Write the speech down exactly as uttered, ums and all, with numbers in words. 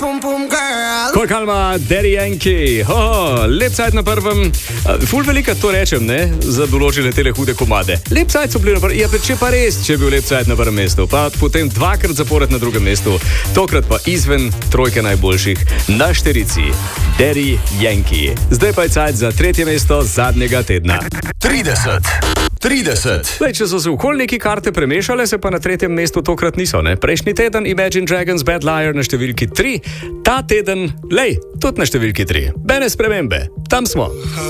Ko kalma, Daddy Yankee, oh, lep sajt na prvem, ful velika to rečem, ne, za določene tele hude komade. Lep sajt so bili na prvem, ja, če pa res, če je bil lep sajt na prvem mestu, pa potem dvakrat zapored na drugem mestu, tokrat pa izven trojke najboljših, na šterici, Daddy Yankee. Zdaj pa je sajt za tretje mesto zadnjega tedna. trideset. trideset. Zdaj, če so se okoljniki karte premešale, se pa na tretjem mestu tokrat niso, ne. Prejšnji teden Imagine Dragons Bad Liar na številki tri, ta teden, lej, tudi na številki tri. Bene spremembe, tam smo.